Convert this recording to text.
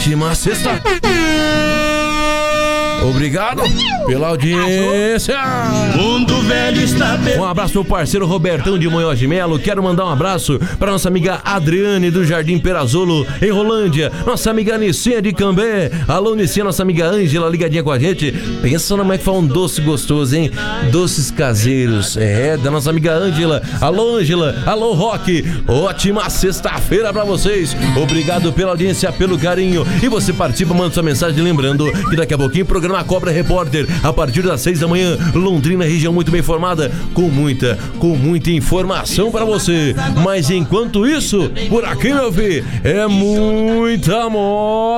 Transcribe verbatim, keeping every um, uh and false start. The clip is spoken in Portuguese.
ótima sexta. Obrigado pela audiência. Mundo velho está Um abraço pro parceiro Robertão de Munhoz de Melo. Quero mandar um abraço para nossa amiga Adriane do Jardim Perazzolo, em Rolândia. Nossa amiga Nicinha de Cambé. Alô, Nicinha, nossa amiga Ângela ligadinha com a gente. Pensa numa que fala um doce gostoso, hein? Doces caseiros. É, da nossa amiga Ângela. Alô, Ângela. Alô, Rock. Ótima sexta-feira pra vocês. Obrigado pela audiência, pelo carinho. E você participa, manda sua mensagem, lembrando que daqui a pouquinho programa a Cobra Repórter, a partir das seis da manhã, Londrina, região muito bem informada, com muita, com muita informação pra você. Mas enquanto isso, por aqui, meu filho, é muita moda.